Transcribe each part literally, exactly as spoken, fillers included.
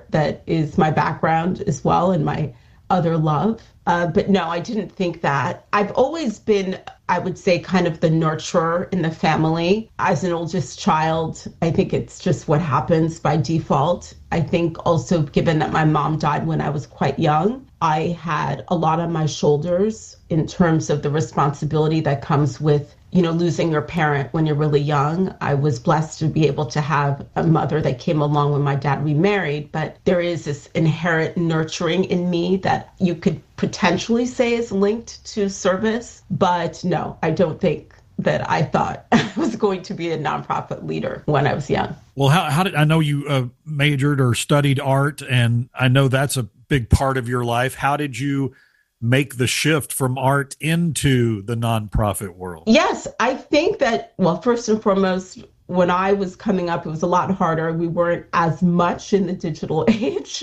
art that is my background as well and my other love. Uh, but no, I didn't think that. I've always been, I would say, kind of the nurturer in the family. As an oldest child, I think it's just what happens by default. I think also, given that my mom died when I was quite young, I had a lot on my shoulders in terms of the responsibility that comes with, you know, losing your parent when you're really young. I was blessed to be able to have a mother that came along when my dad remarried, but there is this inherent nurturing in me that you could potentially say is linked to service. But no, I don't think that I thought I was going to be a nonprofit leader when I was young. Well, how, how did I know you uh, majored or studied art, and I know that's a big part of your life. How did you make the shift from art into the nonprofit world? Yes, I think that, well, first and foremost, when I was coming up, it was a lot harder. We weren't as much in the digital age,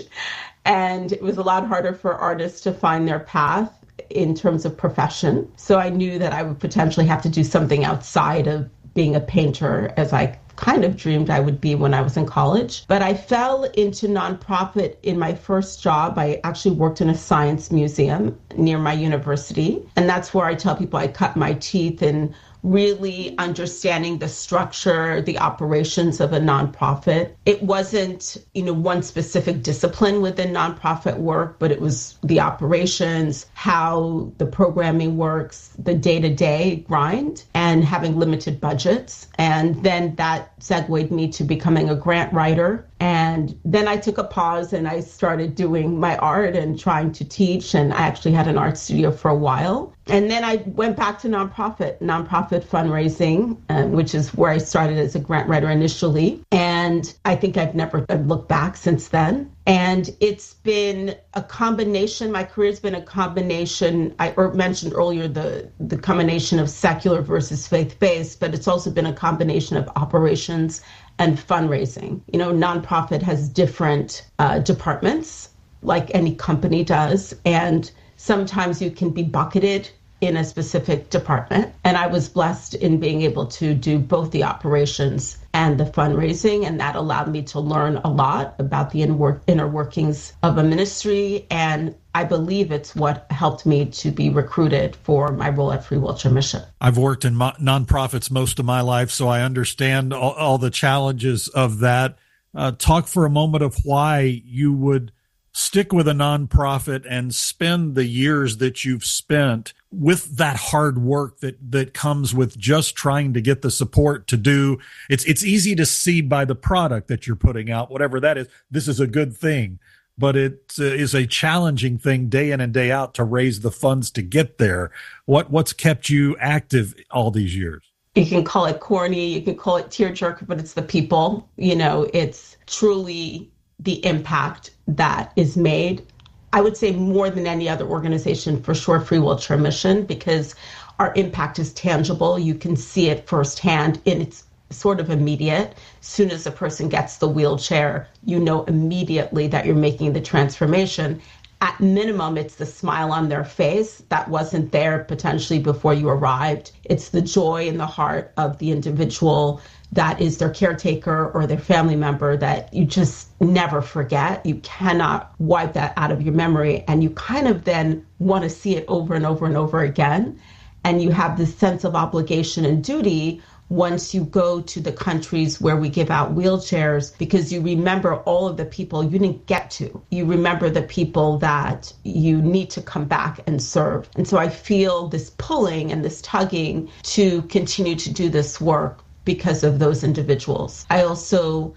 and it was a lot harder for artists to find their path in terms of profession. So I knew that I would potentially have to do something outside of being a painter, as I kind of dreamed I would be when I was in college. But I fell into nonprofit in my first job. I actually worked in a science museum near my university. And that's where I tell people I cut my teeth in really understanding the structure, the operations of a nonprofit. It wasn't, you know, one specific discipline within nonprofit work, but it was the operations, how the programming works, the day-to-day grind, and having limited budgets. And then that segued me to becoming a grant writer. And then I took a pause and I started doing my art and trying to teach. And I actually had an art studio for a while. And then I went back to nonprofit, nonprofit fundraising, um, which is where I started as a grant writer initially. And I think I've never looked back since then. And it's been a combination, my career's been a combination, I mentioned earlier the, the combination of secular versus faith-based, but it's also been a combination of operations and fundraising. You know, nonprofit has different uh, departments, like any company does, and sometimes you can be bucketed in a specific department. And I was blessed in being able to do both the operations and the fundraising, and that allowed me to learn a lot about the inner workings of a ministry. And I believe it's what helped me to be recruited for my role at Free Wheelchair Mission. I've worked in mo- nonprofits most of my life, so I understand all, all the challenges of that. Uh, talk for a moment of why you would stick with a nonprofit and spend the years that you've spent with that hard work that, that comes with just trying to get the support to do. It's, it's easy to see by the product that you're putting out, whatever that is. This is a good thing, but it uh, is a challenging thing day in and day out to raise the funds to get there. What, what's kept you active all these years? You can call it corny, you can call it tearjerker, but it's the people. You know, it's truly the impact that is made. I would say more than any other organization, for sure, Free Wheelchair Mission, because our impact is tangible. You can see it firsthand, and it's sort of immediate. As soon as a person gets the wheelchair, you know immediately that you're making the transformation. At minimum, it's the smile on their face that wasn't there potentially before you arrived. It's the joy in the heart of the individual that is their caretaker or their family member that you just never forget. You cannot wipe that out of your memory. And you kind of then want to see it over and over and over again. And you have this sense of obligation and duty once you go to the countries where we give out wheelchairs, because you remember all of the people you didn't get to. You remember the people that you need to come back and serve. And so I feel this pulling and this tugging to continue to do this work because of those individuals. I also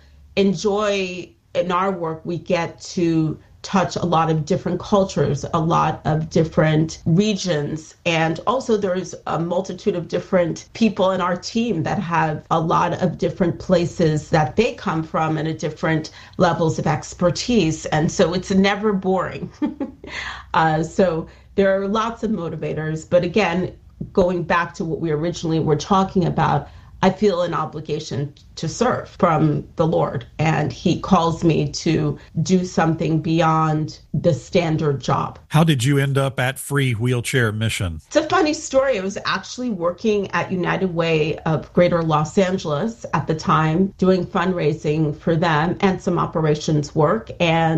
enjoy, in our work, we get to touch a lot of different cultures, a lot of different regions. And also there's a multitude of different people in our team that have a lot of different places that they come from and at different levels of expertise. And so it's never boring. uh, so there are lots of motivators. But again, going back to what we originally were talking about, I feel an obligation to serve from the Lord, and he calls me to do something beyond the standard job. How did you end up at Free Wheelchair Mission? It's a funny story. I was actually working at United Way of Greater Los Angeles at the time, doing fundraising for them and some operations work. And